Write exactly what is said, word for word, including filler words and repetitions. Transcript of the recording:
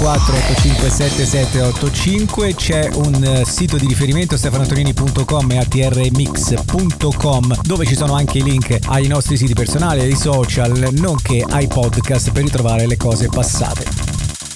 quattro otto cinque sette sette otto cinque. C'è un sito di riferimento, stefanoantonini punto com e a t r mix punto com, dove ci sono anche i link ai nostri siti personali, ai social, nonché ai podcast per ritrovare le cose passate.